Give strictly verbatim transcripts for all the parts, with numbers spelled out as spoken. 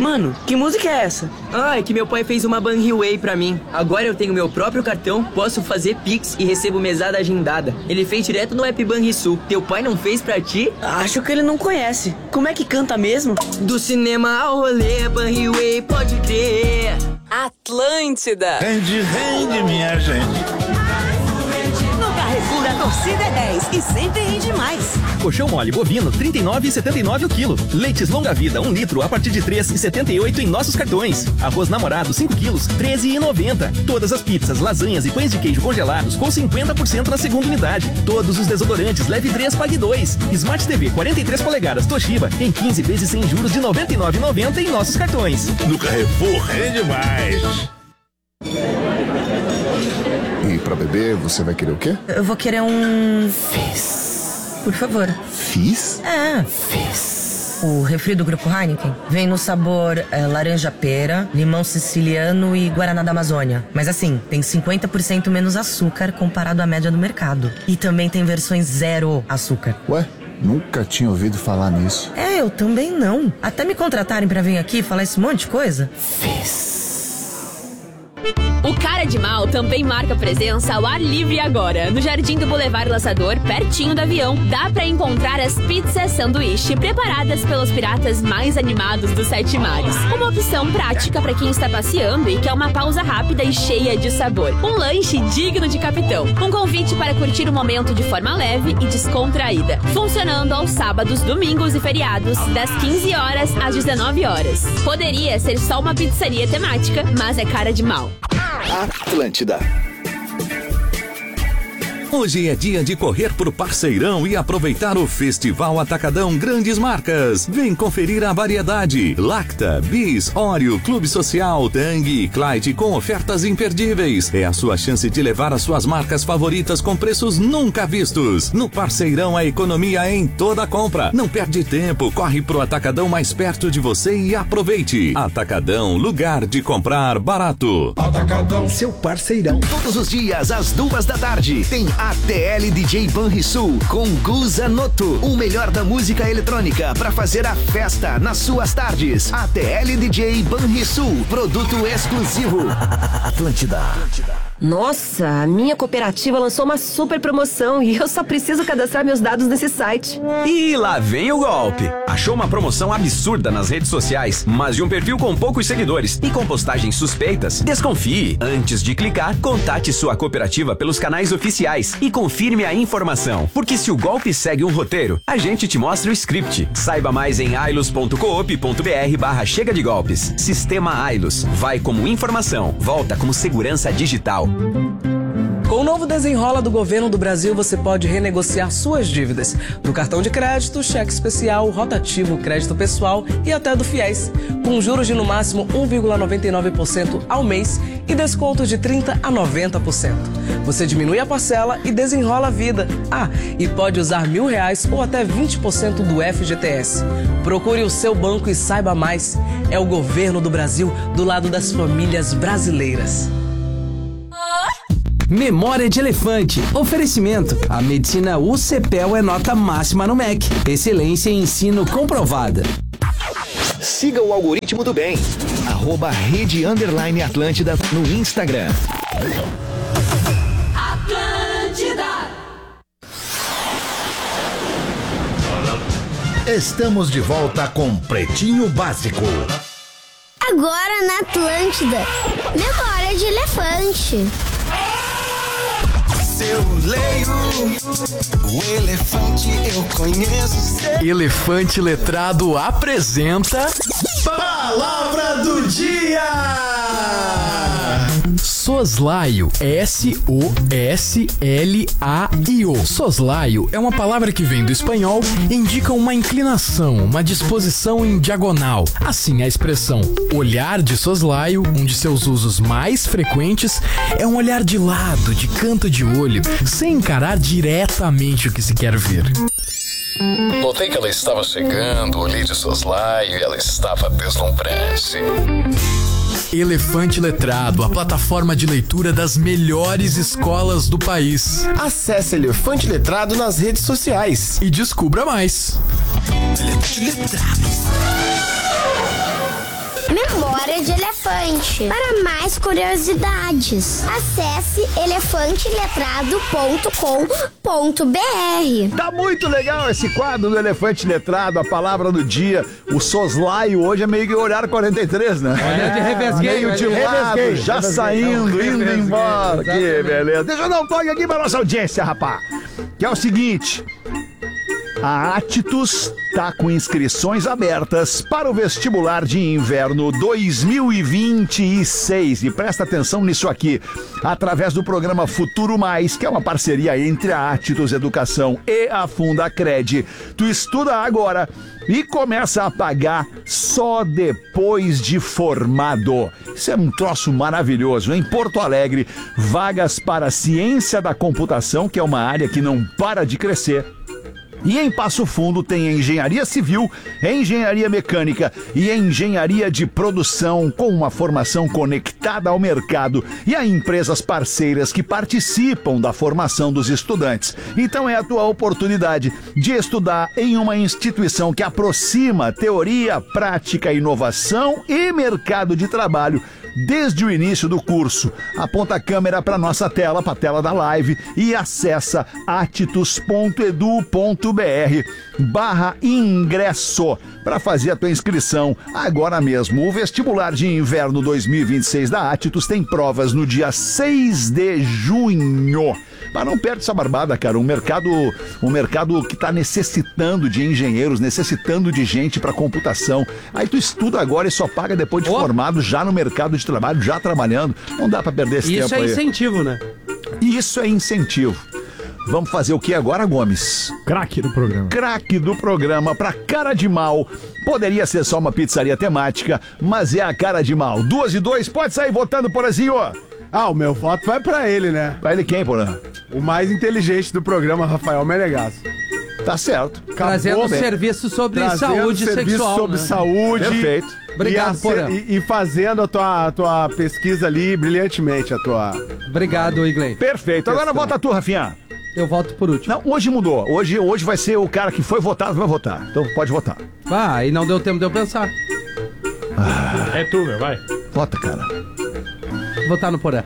Mano, que música é essa? Ah, é que meu pai fez uma Banriway pra mim. Agora eu tenho meu próprio cartão, posso fazer Pix e recebo mesada agendada. Ele fez direto no app Banrisul. Teu pai não fez pra ti? Acho que ele não conhece. Como é que canta mesmo? Do cinema ao rolê, Banriway, pode crer. Atlântida. Rende, rende, minha gente. No Carrefour a torcida é dez e sempre rende mais. Colchão mole bovino, trinta e nove reais e setenta e nove o quilo. Leites longa vida, um litro a partir de três reais e setenta e oito em nossos cartões. Arroz namorado, cinco quilos, treze reais e noventa. Todas as pizzas, lasanhas e pães de queijo congelados com cinquenta por cento na segunda unidade. Todos os desodorantes, leve três, pague dois. Smart T V quarenta e três polegadas Toshiba em quinze vezes sem juros de noventa e nove reais e noventa em nossos cartões. No Carrefour rende mais. E pra beber, você vai querer o quê? Eu vou querer um... Fizz. Por favor. Fizz? É. Fizz. O refri do Grupo Heineken vem no sabor é, laranja-pera, limão siciliano e guaraná da Amazônia. Mas assim, tem cinquenta por cento menos açúcar comparado à média do mercado. E também tem versões zero açúcar. Ué? Nunca tinha ouvido falar nisso. É, eu também não. Até me contratarem pra vir aqui falar esse monte de coisa. Fizz. O Cara de Mal também marca presença ao ar livre agora, no Jardim do Boulevard Laçador, pertinho do avião. Dá pra encontrar as pizzas sanduíche preparadas pelos piratas mais animados dos sete mares. Uma opção prática pra quem está passeando e quer uma pausa rápida e cheia de sabor. Um lanche digno de capitão. Um convite para curtir o momento de forma leve e descontraída. Funcionando aos sábados, domingos e feriados, das quinze horas às dezenove horas. Poderia ser só uma pizzaria temática, mas é Cara de Mal. Atlântida. Hoje é dia de correr pro Parceirão e aproveitar o Festival Atacadão Grandes Marcas. Vem conferir a variedade. Lacta, Bis, Oreo, Clube Social, Tang e Clyde com ofertas imperdíveis. É a sua chance de levar as suas marcas favoritas com preços nunca vistos. No Parceirão, a economia é em toda compra. Não perde tempo, corre pro Atacadão mais perto de você e aproveite. Atacadão, lugar de comprar barato. Atacadão, seu parceirão. Todos os dias, às duas da tarde, tem A T L D J Banrisul com Guza Noto, o melhor da música eletrônica para fazer a festa nas suas tardes. A T L D J Banrisul, produto exclusivo. Atlântida. Nossa, a minha cooperativa lançou uma super promoção e eu só preciso cadastrar meus dados nesse site. E lá vem o golpe. Achou uma promoção absurda nas redes sociais, mas de um perfil com poucos seguidores e com postagens suspeitas? Desconfie. Antes de clicar, contate sua cooperativa pelos canais oficiais e confirme a informação. Porque se o golpe segue um roteiro, a gente te mostra o script. Saiba mais em ailos ponto coop ponto br barra chega de golpes. Sistema Ailos. Vai como informação, volta como segurança digital. Com o novo Desenrola do Governo do Brasil, você pode renegociar suas dívidas do cartão de crédito, cheque especial, rotativo, crédito pessoal e até do FIES, com juros de no máximo um vírgula noventa e nove por cento ao mês e descontos de trinta por cento a noventa por cento. Você diminui a parcela e desenrola a vida. Ah, e pode usar mil reais ou até vinte por cento do F G T S. Procure o seu banco e saiba mais. É o Governo do Brasil do lado das famílias brasileiras. Memória de Elefante. Oferecimento. A medicina U C P E L é nota máxima no M E C. Excelência em ensino comprovada. Siga o algoritmo do bem. Arroba Rede Underline Atlântida no Instagram. Atlântida. Estamos de volta com Pretinho Básico. Agora na Atlântida. Memória de Elefante. Eu leio o elefante, eu conheço. Elefante Letrado apresenta Palavra do Dia. Soslaio. S O S L A I O. Soslaio é uma palavra que vem do espanhol e indica uma inclinação, uma disposição em diagonal. Assim, a expressão olhar de soslaio, um de seus usos mais frequentes, é um olhar de lado, de canto de olho, sem encarar diretamente o que se quer ver. Notei que ela estava chegando, olhei de soslaio e ela estava deslumbrante. Elefante Letrado, a plataforma de leitura das melhores escolas do país. Acesse Elefante Letrado nas redes sociais e descubra mais. Elefante Letrado. Elefante. Para mais curiosidades, acesse elefante letrado ponto com ponto b r. Tá muito legal esse quadro do Elefante Letrado, a palavra do dia. O soslaio hoje é meio que olhar quarenta e três, né? Olha de revesguei. Meio de lado, já revesguei. saindo, Não, indo revesguei, embora. Que exatamente. beleza. Deixa eu dar um toque aqui pra nossa audiência, rapaz. Que é o seguinte... A Attus está com inscrições abertas para o vestibular de inverno dois mil e vinte e seis. E presta atenção nisso aqui. Através do programa Futuro Mais, que é uma parceria entre a Attus Educação e a Fundacred, tu estuda agora e começa a pagar só depois de formado. Isso é um troço maravilhoso. Em Porto Alegre, vagas para ciência da computação, que é uma área que não para de crescer. E em Passo Fundo tem engenharia civil, engenharia mecânica e engenharia de produção, com uma formação conectada ao mercado e a empresas parceiras que participam da formação dos estudantes. Então é a tua oportunidade de estudar em uma instituição que aproxima teoria, prática, inovação e mercado de trabalho desde o início do curso. Aponta a câmera para nossa tela, para a tela da live, e acessa attus ponto edu ponto br barra ingresso para fazer a tua inscrição agora mesmo. O vestibular de inverno dois mil e vinte e seis da Attus tem provas no dia seis de junho. Mas não perde essa barbada, cara. Um mercado, um mercado que está necessitando de engenheiros, necessitando de gente para computação. Aí tu estuda agora e só paga depois de oh. formado, já no mercado de trabalho, já trabalhando. Não dá para perder esse Isso tempo aí. Isso é incentivo, né? Isso é incentivo. Vamos fazer o que agora, Gomes? Craque do programa. Craque do programa pra Cara de Mal. Poderia ser só uma pizzaria temática, mas é a Cara de Mal. Duas e dois, pode sair votando, Porazinho. Ah, o meu voto vai pra ele, né? Pra ele quem, Porã? O mais inteligente do programa, Rafael Menegasso. Tá certo. Trazendo serviço sobre Trazendo saúde serviço sexual. sobre né? saúde. Perfeito. Obrigado, e, Porã. E, e fazendo a tua, a tua pesquisa ali brilhantemente, a tua... Obrigado, Igley. Perfeito. Agora Questão. vota tu, Rafinha. Eu voto por último. Não, hoje mudou. Hoje, hoje vai ser o cara que foi votado, vai votar. Então pode votar. Ah, e não deu tempo de eu pensar. Ah. É tu, meu, vai. Vota, cara. Votar no Porã.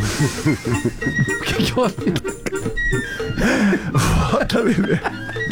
O que que houve? Vota, bebê.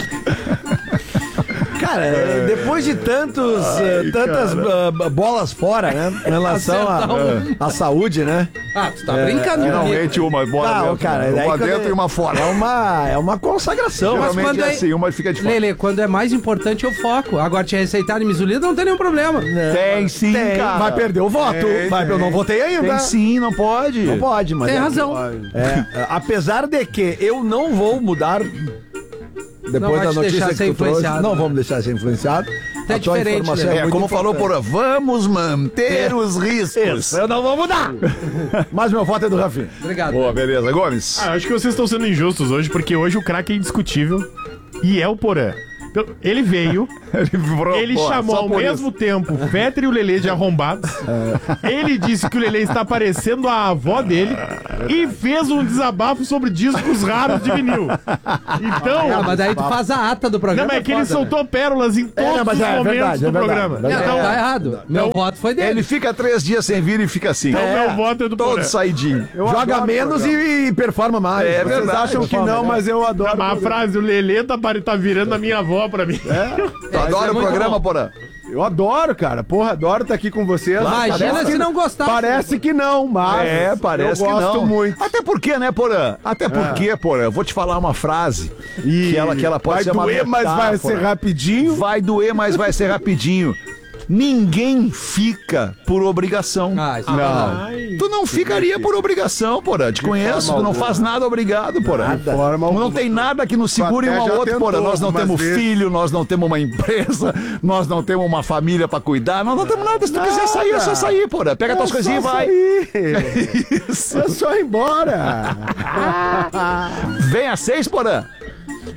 Cara, é, depois de tantos, Ai, uh, tantas uh, bolas fora, né? Em relação à saúde, né? Ah, tu tá é, brincando, é, Finalmente uma bola não, dentro, cara, né? Uma dentro é, e uma fora. É uma, é uma consagração. Geralmente mas quando é é assim, uma fica de fora. Lele, quando é mais importante eu foco. Agora te receitaram misulida, não tem nenhum problema. Não, tem sim, tem, cara. Vai perder o voto. Tem, vai, tem. Eu não votei ainda. Tem sim, não pode. Não pode, mas... Tem é, razão. É, apesar de que eu não vou mudar... Depois da notícia que tu trouxe, não vamos deixar ser influenciado. É a tua diferente, informação né? é, É, muito como importante. falou Porã, vamos manter É. os riscos. Isso, eu não vou mudar. Mas meu voto é do Rafinha. Obrigado. Boa, beleza. Gomes? Ah, acho que vocês estão sendo injustos hoje, porque hoje o craque é indiscutível e é o Porã. Então, ele veio, ele, ele pô, chamou ao por mesmo isso. tempo o Fetter e o Lelê de arrombados. É. Ele disse que o Lelê está parecendo a avó dele e fez um desabafo sobre discos raros de vinil. Então... Ah, mas daí tu faz a ata do programa. Não, mas é que ele foda, soltou né? pérolas em todos É, mas os é momentos verdade, do é verdade, programa. é verdade. Então, Tá errado. Meu voto foi dele. Ele fica três dias sem vir e fica assim. então É, meu voto é do todo Porã. saidinho. Eu Joga menos e, e performa mais. É Vocês verdade, acham que performa, não, né? mas eu adoro. A frase, o Lelê tá, pare- tá virando a minha avó pra mim. É? Tu adora é o muito programa, bom. Porã? Eu adoro, cara. Porra, adoro estar aqui com vocês. Imagina Parece se que- não gostasse. Parece que não, mas É, parece eu que gosto não. muito. Até porque, né, Porã? Até porque, Porã, eu vou te falar uma frase E que ela, que ela pode vai ser uma doer, mas vai metáfora. ser rapidinho. Vai doer, mas vai ser rapidinho. Ninguém fica por obrigação. Ah, isso não. Tu não ficaria por obrigação, Porã. Te conheço, tu não faz nada obrigado, Porã. Nada. Forma Não tem nada que nos segure um até ao já outro, tentou Porã. Nós não algumas temos vezes. filho, nós não temos uma empresa, nós não temos uma família pra cuidar, nós não temos nada. Se tu quiser sair, é só sair, Porã. Pega É tuas só coisinhas e vai. sair. Isso. É só ir embora. Vem a seis, Porã.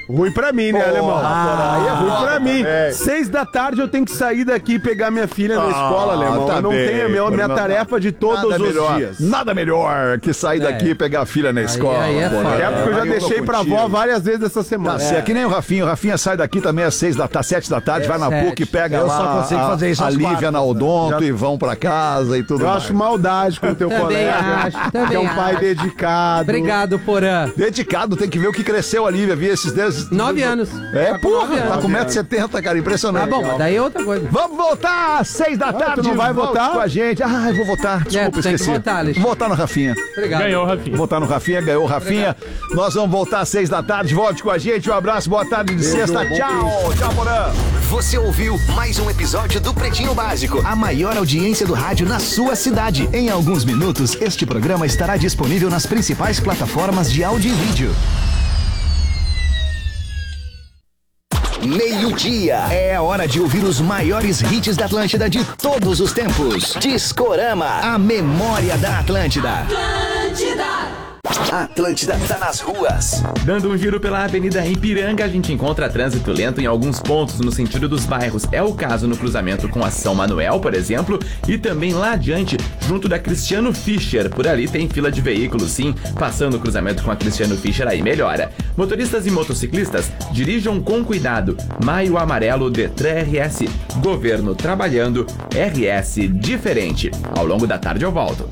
Ruim pra mim, né, Porra, alemão? porra, Aí é ruim porra, pra mim. é. Seis da tarde eu tenho que sair daqui e pegar minha filha na Ah, escola, alemão. tá eu não bem, tenho a minha, minha não- tarefa de todos nada os melhor, dias. Nada melhor que sair daqui e pegar a filha na escola. aí é porra. foda. É porque eu já Aí tô deixei pra contigo. avó várias vezes essa semana. Tá, é que nem o Rafinha. O Rafinha sai daqui também às seis da tarde, sete da tarde, É, vai na sete. PUC, pega Eu lá só consigo a, fazer isso a às Lívia quatro. na Odonto Já- e vão pra casa e tudo Eu mais. acho maldade com o teu Também colega. acho, também que é um pai acho. dedicado. Obrigado, Porã. Dedicado, tem que ver o que cresceu a Lívia, vi esses dedos. Nove anos. É, Tá com porra, nove tá anos. com um metro e setenta, cara, impressionante. Tá bom, mas daí é outra coisa. Vamos voltar às seis da tarde. tu não vai volte votar? com a gente. Ah, eu vou votar. Desculpa, tu tem que esqueci. votar, Alexandre. Vou votar no Rafinha. Obrigado. Ganhou, Rafinha. Vou votar no Rafinha, ganhou o Rafinha. Nós vamos voltar às seis da tarde. Volte com a gente. Um abraço, boa tarde de sexta. Tchau. Tchau, Porã. Você ouviu mais um episódio do Pretinho Básico, a maior audiência do rádio na sua cidade. Em alguns minutos, este programa estará disponível nas principais plataformas de áudio e vídeo. Meio-dia. É a hora de ouvir os maiores hits da Atlântida de todos os tempos. Discorama, a memória da Atlântida. Atlântida. Atlântida tá nas ruas. Dando um giro pela Avenida Ipiranga, a gente encontra trânsito lento em alguns pontos no sentido dos bairros. É o caso no cruzamento com a São Manuel, por exemplo, e também lá adiante, junto da Cristiano Fischer. Por ali tem fila de veículos, sim. Passando o cruzamento com a Cristiano Fischer, aí melhora. Motoristas e motociclistas, dirijam com cuidado. Maio Amarelo, Detran R S. Governo trabalhando, R S diferente. Ao longo da tarde eu volto.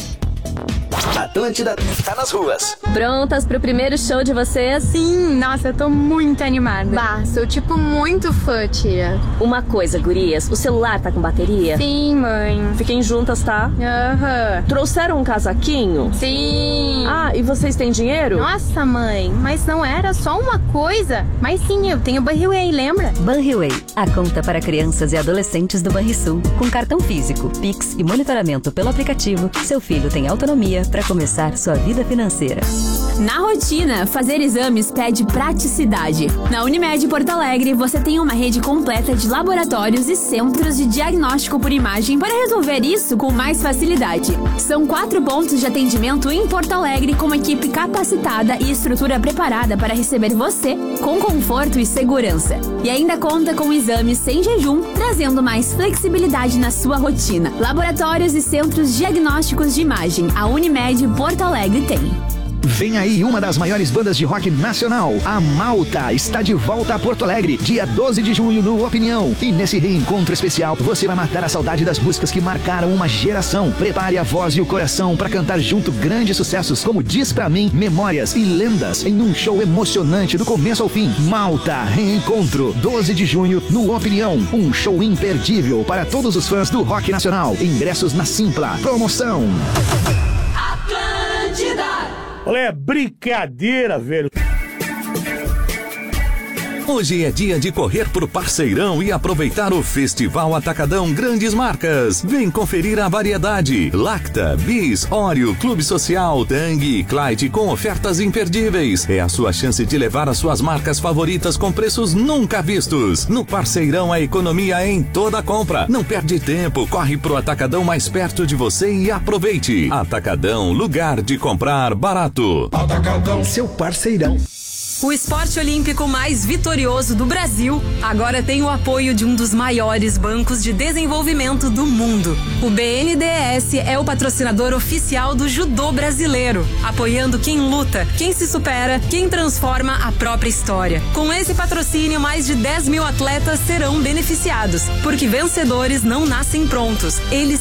Atlântida tá nas ruas. Prontas pro primeiro show de vocês? Sim, nossa, eu tô muito animada. Bah, sou tipo muito fã, tia. Uma coisa, gurias, o celular tá com bateria? Sim, mãe. Fiquem juntas, tá? Aham. Trouxeram um casaquinho? Sim. Ah, e vocês têm dinheiro? Nossa, mãe, mas não era só uma coisa? Mas sim, eu tenho Banriway, lembra? Banriway, a conta para crianças e adolescentes do Banrisul. Com cartão físico, Pix e monitoramento pelo aplicativo, seu filho tem autonomia para começar sua vida financeira. Na rotina, fazer exames pede praticidade. Na Unimed Porto Alegre, você tem uma rede completa de laboratórios e centros de diagnóstico por imagem para resolver isso com mais facilidade. São quatro pontos de atendimento em Porto Alegre com equipe capacitada e estrutura preparada para receber você com conforto e segurança. E ainda conta com exames sem jejum, trazendo mais flexibilidade na sua rotina. Laboratórios e centros diagnósticos de imagem. A Unimed Porto Alegre tem. Vem aí uma das maiores bandas de rock nacional, a Malta, está de volta a Porto Alegre, dia doze de junho no Opinião. E nesse reencontro especial, você vai matar a saudade das músicas que marcaram uma geração. Prepare a voz e o coração para cantar junto grandes sucessos como Diz Pra Mim, Memórias e Lendas, em um show emocionante do começo ao fim. Malta, reencontro, doze de junho no Opinião, um show imperdível para todos os fãs do rock nacional. Ingressos na Simpla. Promoção. Atlântida. Olha, é brincadeira, velho. Hoje é dia de correr pro Parceirão e aproveitar o Festival Atacadão Grandes Marcas. Vem conferir a variedade. Lacta, Bis, Oreo, Clube Social, Tang e Clyde com ofertas imperdíveis. É a sua chance de levar as suas marcas favoritas com preços nunca vistos. No Parceirão, a economia é em toda compra. Não perde tempo, corre pro Atacadão mais perto de você e aproveite. Atacadão, lugar de comprar barato. Atacadão, seu parceirão. O esporte olímpico mais vitorioso do Brasil agora tem o apoio de um dos maiores bancos de desenvolvimento do mundo. O B N D E S é o patrocinador oficial do judô brasileiro, apoiando quem luta, quem se supera, quem transforma a própria história. Com esse patrocínio, mais de dez mil atletas serão beneficiados, porque vencedores não nascem prontos, eles